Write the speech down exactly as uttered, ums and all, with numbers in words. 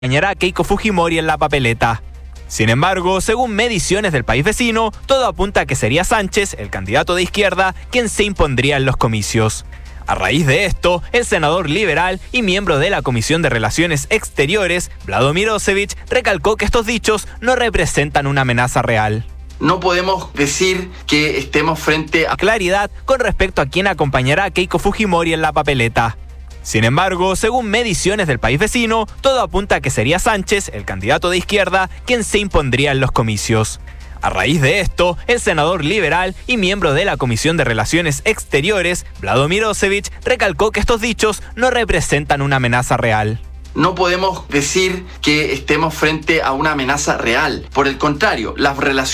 acompañará a Keiko Fujimori en la papeleta. Sin embargo, según mediciones del país vecino, todo apunta a que sería Sánchez, el candidato de izquierda, quien se impondría en los comicios. A raíz de esto, el senador liberal y miembro de la Comisión de Relaciones Exteriores, Vlado Mirosevic, recalcó que estos dichos no representan una amenaza real. No podemos decir que estemos frente a claridad con respecto a quién acompañará a Keiko Fujimori en la papeleta. Sin embargo, según mediciones del país vecino, todo apunta a que sería Sánchez, el candidato de izquierda, quien se impondría en los comicios. A raíz de esto, el senador liberal y miembro de la Comisión de Relaciones Exteriores, Vlado Mirosevic, recalcó que estos dichos no representan una amenaza real. No podemos decir que estemos frente a una amenaza real. Por el contrario, las relaciones